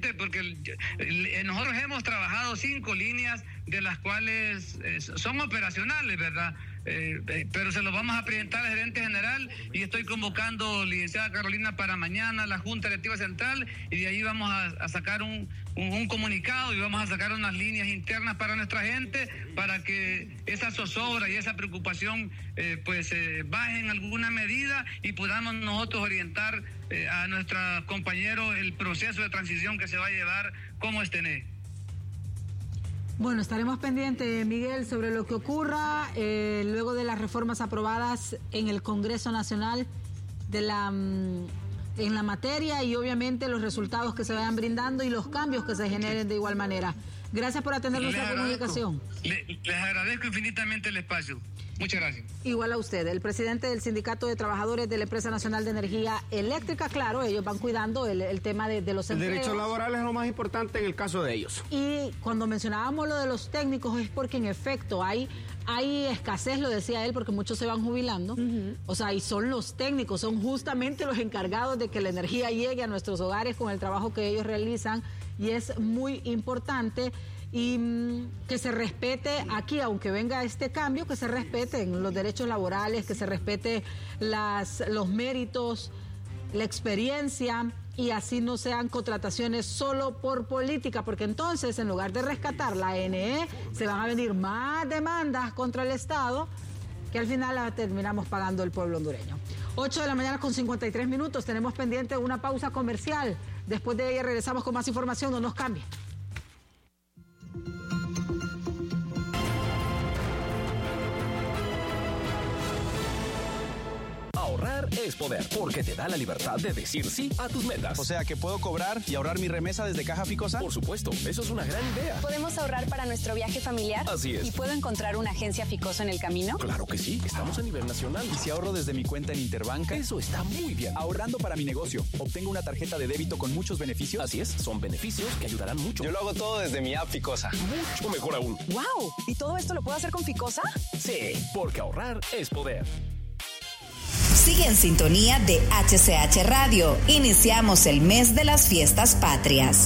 gente, porque nosotros hemos trabajado 5 líneas de las cuales son operacionales, ¿verdad? Pero se los vamos a presentar al gerente general y estoy convocando, licenciada Carolina, para mañana la Junta Directiva Central, y de ahí vamos a sacar un comunicado y vamos a sacar unas líneas internas para nuestra gente, para que esa zozobra y esa preocupación baje en alguna medida y podamos nosotros orientar a nuestros compañeros el proceso de transición que se va a llevar como TENE. Bueno, estaremos pendientes, Miguel, sobre lo que ocurra luego de las reformas aprobadas en el Congreso Nacional en la materia, y obviamente los resultados que se vayan brindando y los cambios que se generen de igual manera. Gracias por atender nuestra comunicación. Les agradezco infinitamente el espacio. Muchas gracias. Igual a usted. El presidente del Sindicato de Trabajadores de la Empresa Nacional de Energía Eléctrica, claro, ellos van cuidando el tema de los empleos. El derecho laboral es lo más importante en el caso de ellos. Y cuando mencionábamos lo de los técnicos es porque en efecto hay escasez, lo decía él, porque muchos se van jubilando. O sea, y son los técnicos, son justamente los encargados de que la energía llegue a nuestros hogares con el trabajo que ellos realizan, y es muy importante. Y que se respete aquí, aunque venga este cambio, que se respeten los derechos laborales, que se respete los méritos, la experiencia, y así no sean contrataciones solo por política, porque entonces en lugar de rescatar la ANE se van a venir más demandas contra el Estado que al final la terminamos pagando el pueblo hondureño. 8:53 a.m, tenemos pendiente una pausa comercial. Después de ella regresamos con más información, no nos cambie. Ahorrar es poder, porque te da la libertad de decir sí a tus metas. O sea, que puedo cobrar y ahorrar mi remesa desde Caja Ficosa. Por supuesto, eso es una gran idea. ¿Podemos ahorrar para nuestro viaje familiar? Así es. ¿Y puedo encontrar una agencia Ficosa en el camino? Claro que sí, estamos a nivel nacional. ¿Y si ahorro desde mi cuenta en Interbanca? Eso está muy bien. Ahorrando para mi negocio, obtengo una tarjeta de débito con muchos beneficios. Así es, son beneficios que ayudarán mucho. Yo lo hago todo desde mi app Ficosa. Mucho mejor aún. ¡Wow! ¿Y todo esto lo puedo hacer con Ficosa? Sí, porque ahorrar es poder. Sigue en sintonía de HCH Radio. Iniciamos el mes de las fiestas patrias.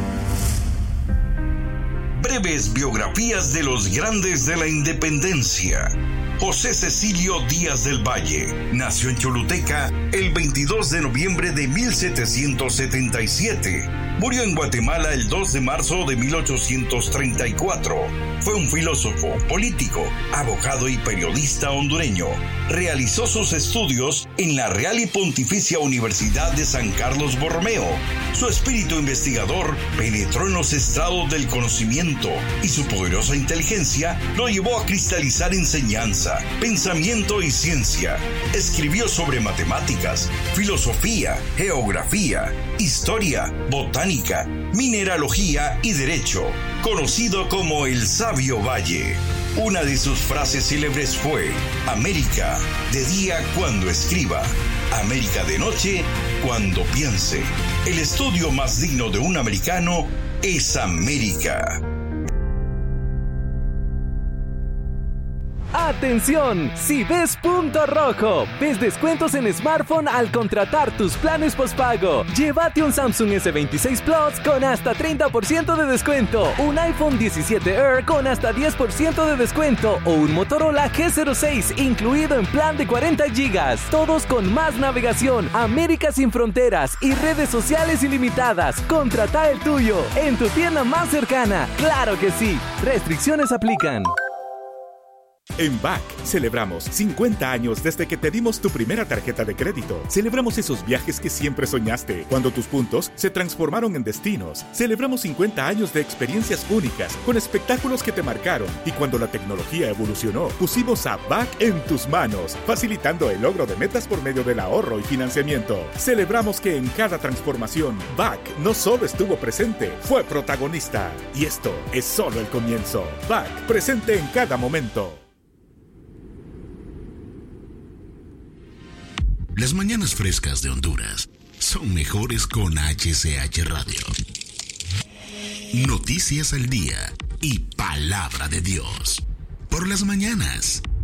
Breves biografías de los grandes de la independencia. José Cecilio Díaz del Valle nació en Choluteca el 22 de noviembre de 1777. Murió en Guatemala el 2 de marzo de 1834. Fue un filósofo, político, abogado y periodista hondureño. Realizó sus estudios en la Real y Pontificia Universidad de San Carlos Borromeo. Su espíritu investigador penetró en los estrados del conocimiento y su poderosa inteligencia lo llevó a cristalizar enseñanza, pensamiento y ciencia. Escribió sobre matemáticas, filosofía, geografía, historia, botánica, mineralogía y derecho, conocido como el Sabio Valle. Una de sus frases célebres fue: América de día cuando escriba, América de noche cuando piense. El estudio más digno de un americano es América. ¡Atención! Si ves punto rojo, ves descuentos en smartphone al contratar tus planes postpago. Llévate un Samsung S26 Plus con hasta 30% de descuento, un iPhone 17 Air con hasta 10% de descuento o un Motorola G06 incluido en plan de 40 GB. Todos con más navegación, América sin fronteras y redes sociales ilimitadas. Contrata el tuyo en tu tienda más cercana. ¡Claro que sí! Restricciones aplican. En BAC celebramos 50 años desde que te dimos tu primera tarjeta de crédito. Celebramos esos viajes que siempre soñaste, cuando tus puntos se transformaron en destinos. Celebramos 50 años de experiencias únicas, con espectáculos que te marcaron. Y cuando la tecnología evolucionó, pusimos a BAC en tus manos, facilitando el logro de metas por medio del ahorro y financiamiento. Celebramos que en cada transformación, BAC no solo estuvo presente, fue protagonista. Y esto es solo el comienzo. BAC, presente en cada momento. Las mañanas frescas de Honduras son mejores con HCH Radio. Noticias al día y palabra de Dios. Por las mañanas.